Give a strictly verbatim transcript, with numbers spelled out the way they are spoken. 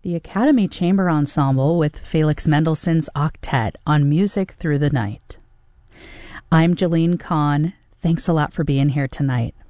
the Academy Chamber Ensemble with Felix Mendelssohn's Octet on Music Through the Night. I'm Jeline Kahn. Thanks a lot for being here tonight.